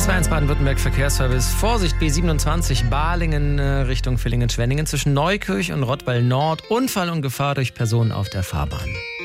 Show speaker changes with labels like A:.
A: 121 Baden-Württemberg Verkehrsservice. Vorsicht, B27 Balingen Richtung Villingen-Schwenningen zwischen Neukirch und Rottweil Nord. Unfall und Gefahr durch Personen auf der Fahrbahn.